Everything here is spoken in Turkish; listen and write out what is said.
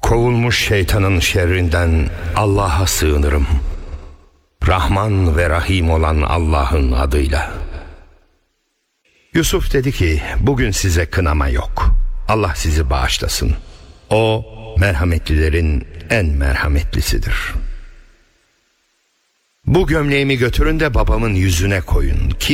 Kovulmuş şeytanın şerrinden Allah'a sığınırım. Rahman ve Rahim olan Allah'ın adıyla. Yusuf dedi ki, bugün size kınama yok. Allah sizi bağışlasın. O merhametlilerin en merhametlisidir. Bu gömleğimi götürün de babamın yüzüne koyun ki